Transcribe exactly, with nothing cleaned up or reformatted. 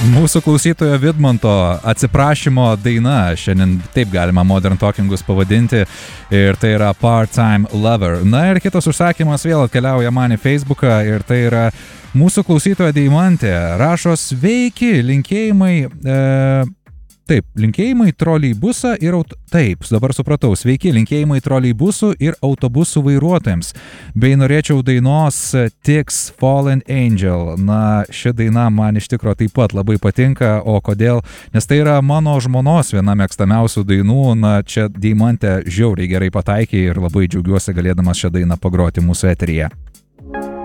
Mūsų klausytojo Vidmanto atsiprašymo daina, šiandien taip galima Modern Talkingus pavadinti, ir tai yra Part-Time Lover. Na ir kitas užsakymas vėl atkeliauja man į Facebooką, ir tai yra mūsų klausytoja Deimantė. Rašo sveiki, linkėjimai... E, Taip, linkėjimai troleibusą ir aut... Taip, dabar supratau. Sveiki, linkėjimai troleibusų ir autobusų vairuotojams. Bei norėčiau dainos Tix Fallen Angel. Na, ši daina man iš tikro taip pat labai patinka. O kodėl? Nes tai yra mano žmonos viena mėgstamiausių dainų. Na, čia Deimantė žiauriai gerai pataikė ir labai džiaugiuosi galėdamas šią dainą pagroti mūsų eteryje.